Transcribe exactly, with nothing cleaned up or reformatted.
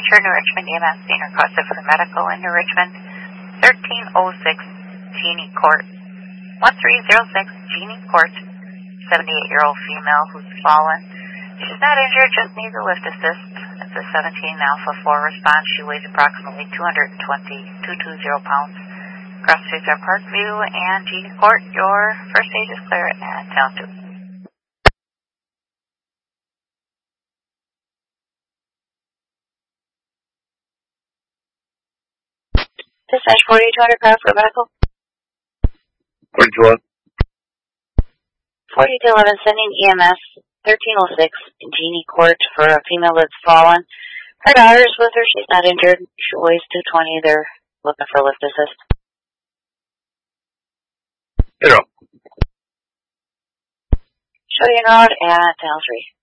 transfer to Richmond E M S, being requested for the medical in New Richmond. thirteen oh six Jeannie Court. one three zero six Jeannie Court. seventy-eight-year-old female who's fallen. She's not injured, just needs a lift assist. It's a seventeen Alpha four response. She weighs approximately two hundred twenty, two hundred twenty pounds. Cross streets are Parkview and Jeannie Court. Your first stage is clear at Town two. Dispatch forty-two hundred car for medical. forty-two eleven. forty-two eleven sending E M S thirteen oh six Jeannie Court for a female that's fallen. Her daughter's with her. She's not injured. She weighs two hundred twenty. They're looking for lift assist. Zero. Show you route at Town three.